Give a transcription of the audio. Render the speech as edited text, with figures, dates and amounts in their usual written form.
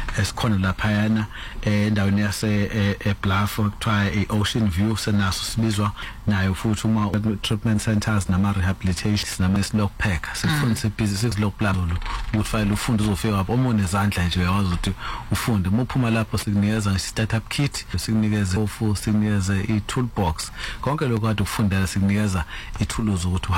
esikhona laphayana endaweni yase eBluff kuthiwa iOcean View, senaso sibizwa nayo futhi uma treatment centers nama rehabilitation nama slow pack sifundisa ibhizinisi lokuplanula ukuthi file ufunde uzofika lapho omone izandla nje uyawazi ukuthi ufunde uphuma lapho sikunikeza i-startup kit, sikunikeze sikunikeze i-toolbox, konke lokho kade ukufundela sikunikeza i-tools ukuthi